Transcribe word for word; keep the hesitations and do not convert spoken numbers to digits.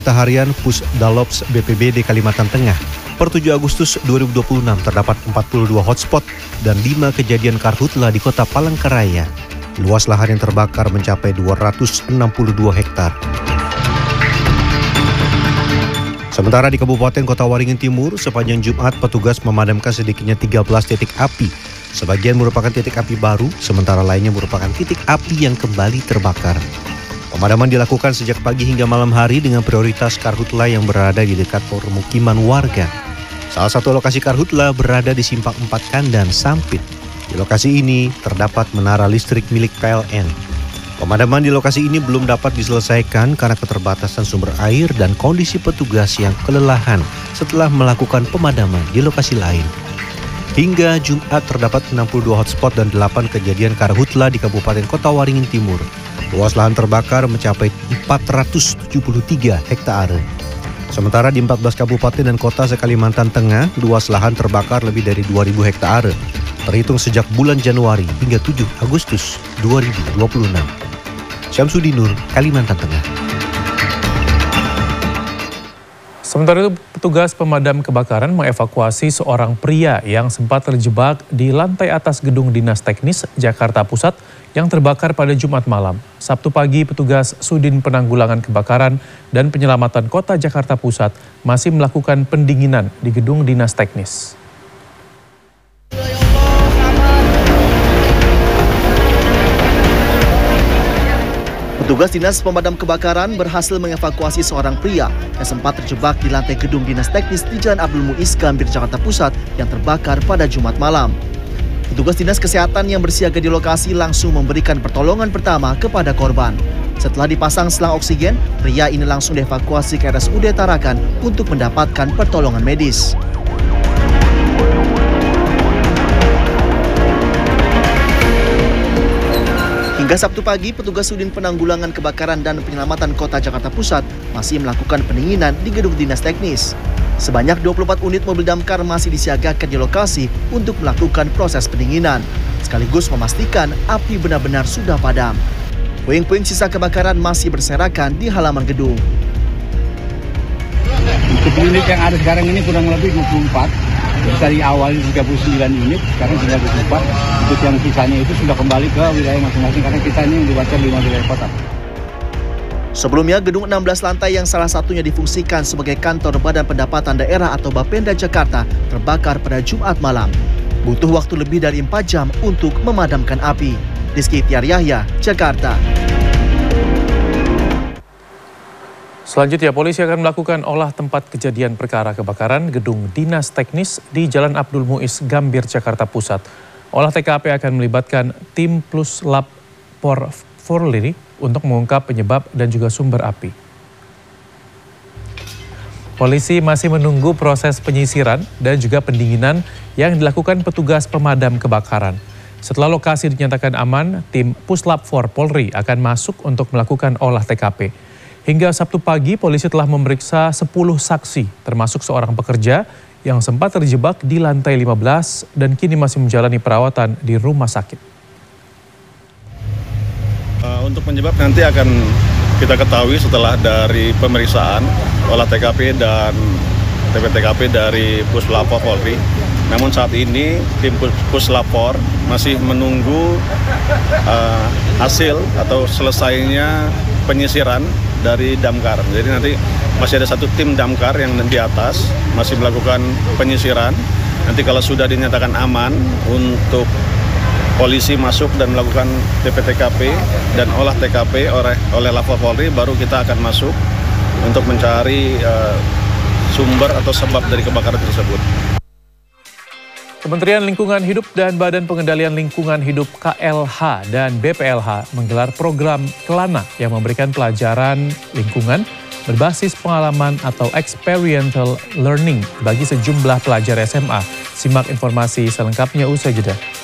Harian Pusdalops B P B D Kalimantan Tengah. Per tujuh Agustus dua ribu dua puluh enam terdapat empat puluh dua hotspot dan lima kejadian karhutla di kota Palangkaraya. Luas lahan yang terbakar mencapai dua ratus enam puluh dua hektar. Sementara di Kabupaten Kota Waringin Timur, sepanjang Jumat petugas memadamkan sedikitnya tiga belas titik api. Sebagian merupakan titik api baru, sementara lainnya merupakan titik api yang kembali terbakar. Pemadaman dilakukan sejak pagi hingga malam hari dengan prioritas karhutla yang berada di dekat permukiman warga. Salah satu lokasi karhutla berada di Simpang empat Kandan, Sampit. Di lokasi ini terdapat menara listrik milik P L N. Pemadaman di lokasi ini belum dapat diselesaikan karena keterbatasan sumber air dan kondisi petugas yang kelelahan setelah melakukan pemadaman di lokasi lain. Hingga Jumat terdapat enam puluh dua hotspot dan delapan kejadian karhutla di Kabupaten Kota Waringin Timur. Luas lahan terbakar mencapai empat ratus tujuh puluh tiga hektare. Sementara di empat belas kabupaten dan kota se-Kalimantan Tengah, luas lahan terbakar lebih dari dua ribu hektare. Terhitung sejak bulan Januari hingga tujuh Agustus dua ribu dua puluh enam. Syamsuddin Nur, Kalimantan Tengah. Sementara itu, petugas pemadam kebakaran mengevakuasi seorang pria yang sempat terjebak di lantai atas gedung Dinas Teknis Jakarta Pusat yang terbakar pada Jumat malam. Sabtu pagi, petugas Sudin Penanggulangan Kebakaran dan Penyelamatan Kota Jakarta Pusat masih melakukan pendinginan di gedung Dinas Teknis. Petugas Dinas Pemadam Kebakaran berhasil mengevakuasi seorang pria yang sempat terjebak di lantai gedung Dinas Teknis di Jalan Abdul Muiz Gambir, Jakarta Pusat yang terbakar pada Jumat malam. Petugas Dinas Kesehatan yang bersiaga di lokasi langsung memberikan pertolongan pertama kepada korban. Setelah dipasang selang oksigen, pria ini langsung dievakuasi ke R S U D Tarakan untuk mendapatkan pertolongan medis. Hingga Sabtu pagi, petugas Sudin Penanggulangan Kebakaran dan Penyelamatan Kota Jakarta Pusat masih melakukan pendinginan di gedung Dinas Teknis. Sebanyak dua puluh empat unit mobil damkar masih disiagakan di lokasi untuk melakukan proses pendinginan, sekaligus memastikan api benar-benar sudah padam. Puing-puing sisa kebakaran masih berserakan di halaman gedung. Untuk unit yang ada sekarang ini kurang lebih dua puluh empat. Dari awal tiga puluh sembilan unit, sekarang sudah dua puluh empat. Untuk yang sisanya itu sudah kembali ke wilayah masing-masing karena kita ini yang dibaca lima wilayah kota. Sebelumnya, gedung enam belas lantai yang salah satunya difungsikan sebagai kantor Badan Pendapatan Daerah atau Bapenda Jakarta terbakar pada Jumat malam. Butuh waktu lebih dari empat jam untuk memadamkan api. Rizky Tiar Yahya, Jakarta. Selanjutnya, polisi akan melakukan olah tempat kejadian perkara kebakaran gedung Dinas Teknis di Jalan Abdul Muiz Gambir, Jakarta Pusat. Olah T K P akan melibatkan tim Puslap Polri untuk mengungkap penyebab dan juga sumber api. Polisi masih menunggu proses penyisiran dan juga pendinginan yang dilakukan petugas pemadam kebakaran. Setelah lokasi dinyatakan aman, tim Puslap Polri akan masuk untuk melakukan olah T K P. Hingga Sabtu pagi, polisi telah memeriksa sepuluh saksi, termasuk seorang pekerja yang sempat terjebak di lantai lima belas dan kini masih menjalani perawatan di rumah sakit. Uh, untuk penyebab nanti akan kita ketahui setelah dari pemeriksaan olah T K P dan T P T K P dari Puslapor Polri. Namun saat ini tim Puslapor masih menunggu uh, hasil atau selesainya penyisiran dari damkar. Jadi nanti masih ada satu tim damkar yang di atas masih melakukan penyisiran. Nanti kalau sudah dinyatakan aman untuk polisi masuk dan melakukan T P T K P dan olah T K P oleh oleh Lapor Polri, baru kita akan masuk untuk mencari uh, sumber atau sebab dari kebakaran tersebut. Kementerian Lingkungan Hidup dan Badan Pengendalian Lingkungan Hidup K L H dan B P L H menggelar program Kelana yang memberikan pelajaran lingkungan berbasis pengalaman atau experiential learning bagi sejumlah pelajar S M A. Simak informasi selengkapnya usai jeda.